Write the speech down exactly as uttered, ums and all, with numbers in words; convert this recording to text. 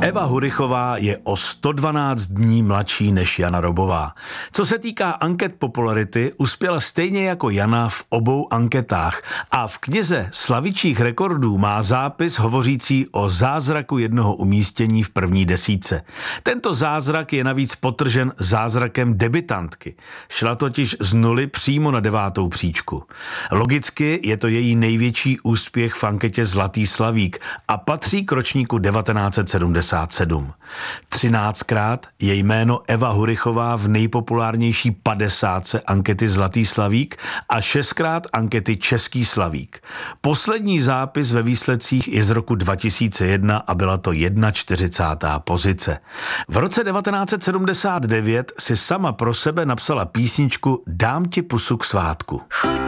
Eva Hurichová je o sto dvanáct dní mladší než Jana Robová. Co se týká anket popularity, uspěla stejně jako Jana v obou anketách a v knize Slavičích rekordů má zápis hovořící o zázraku jednoho umístění v první desítce. Tento zázrak je navíc podtržen zázrakem debitantky. Šla totiž z nuly přímo na devátou příčku. Logicky je to její největší úspěch v anketě Zlatý slavík a patří k ročníku devatenáct set sedmdesát sedm. Třináctkrát je jméno Eva Hurichová v nejpopulárnější padesátce ankety Zlatý slavík a šestkrát ankety Český slavík. Poslední zápis ve výsledcích je z roku dva tisíce jedna a byla to čtyřicátá první pozice. V roce devatenáct set sedmdesát devět si sama pro sebe napsala písničku Dám ti pusu k svátku.